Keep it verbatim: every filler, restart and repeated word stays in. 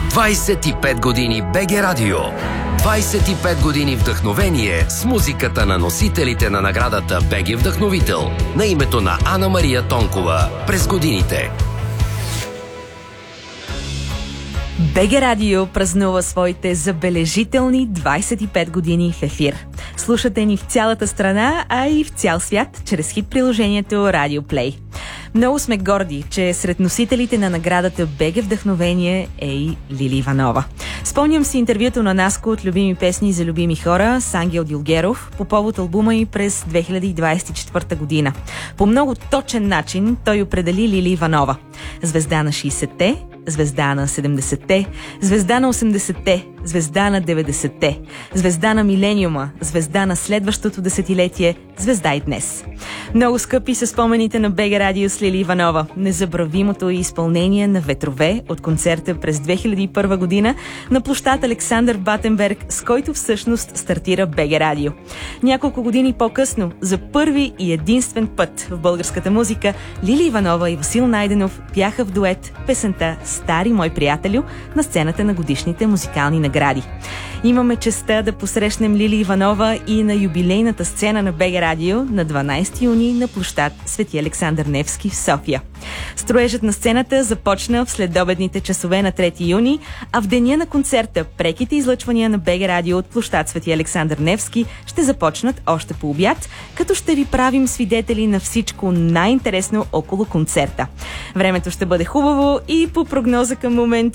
двайсет и пет години БГ Радио. двайсет и пет години вдъхновение с музиката на носителите на наградата БГ Вдъхновител на името на Ана Мария Тонкова през годините. БГ Радио празнува своите забележителни двайсет и пет години в ефир. Слушате ни в цялата страна, а и в цял свят, чрез хит-приложението Radio Play. Много сме горди, че сред носителите на наградата БГ Вдъхновение е и Лили Иванова. Спомням си интервюто на Наско от Любими песни за любими хора с Ангел Дилгеров по повод албума й през две хиляди двайсет и четвърта година. По много точен начин той определи Лили Иванова. Звезда на шейсетте, звезда на седемдесетте, звезда на осемдесетте, звезда на деветдесетте, звезда на милениума, звезда на следващото десетилетие, звезда и днес. Много скъпи са спомените на БГ Радио с Лили Иванова. Незабравимото изпълнение на Ветрове от концерта през две хиляди и първа година на площад Александър Батенберг, с който всъщност стартира БГ Радио. Няколко години по-късно, за първи и единствен път в българската музика, Лили Иванова и Васил Найденов пяха в дует песента "Стари мой приятелю" на сцената на годишните музикални награди. Имаме честта да посрещнем Лили Иванова и на юбилейната сцена на БГ Радио на дванайсети юни на площад Свети Александър Невски в София. Строежът на сцената започна в следобедните часове на трети юни, а в деня на концерта преките излъчвания на БГ Радио от площад Свети Александър Невски ще започнат още по обяд, като ще ви правим свидетели на всичко най-интересно около концерта. Времето ще бъде хубаво и по прогноза към момента